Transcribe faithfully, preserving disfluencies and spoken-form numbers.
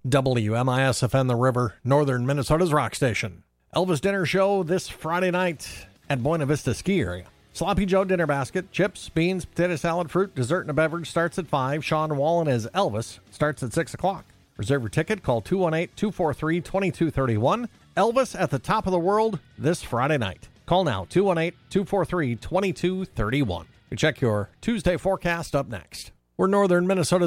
W M I S F N The River, northern Minnesota's rock station. Elvis Dinner Show this Friday night at Buena Vista Ski Area. Sloppy Joe Dinner Basket, chips, beans, potato salad, fruit, dessert, and a beverage starts at five. Sean Wallen as Elvis starts at six o'clock. Reserve your ticket. Call two one eight, two four three, two two three one. Elvis at the top of the world this Friday night. Call now, two one eight, two four three, two two three one. You check your Tuesday forecast up next. We're northern Minnesota's